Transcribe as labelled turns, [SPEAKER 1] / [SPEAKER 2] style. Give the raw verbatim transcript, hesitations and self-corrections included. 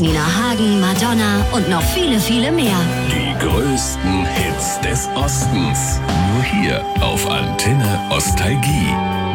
[SPEAKER 1] Nina Hagen, Madonna und noch viele, viele mehr.
[SPEAKER 2] Die größten Hits des Ostens. Nur hier auf Antenne Ostalgie.